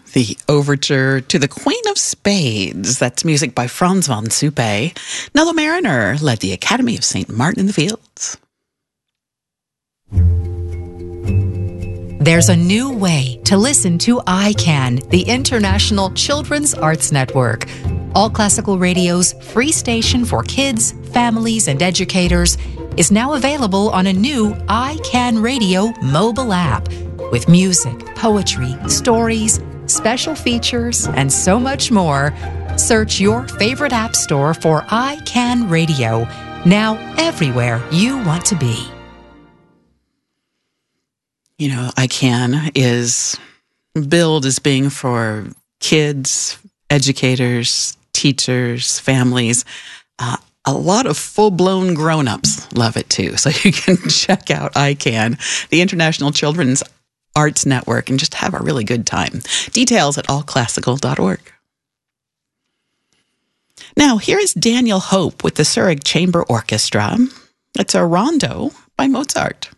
The overture to the Queen of Spades. That's music by Franz von Suppe. Nello Mariner led the Academy of St. Martin in the Fields. There's a new way to listen to ICANN, the International Children's Arts Network. All Classical Radio's free station for kids, families, and educators is now available on a new ICANN Radio mobile app with music, poetry, stories, special features, and so much more. Search your favorite app store for ICANN Radio, now everywhere you want to be. You know, ICANN is billed as being for kids, educators, teachers, families. A lot of full-blown grown-ups love it too. So you can check out ICANN, the International Children's Arts Network, and just have a really good time. Details at allclassical.org. Now, here is Daniel Hope with the Zurich Chamber Orchestra. It's a rondo by Mozart.